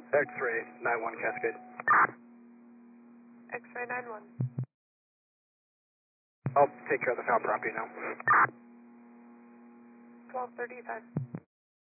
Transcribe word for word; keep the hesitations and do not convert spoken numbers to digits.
X-ray nine one Cascade. X-ray nine one. I'll take care of the found property now. twelve thirty-five.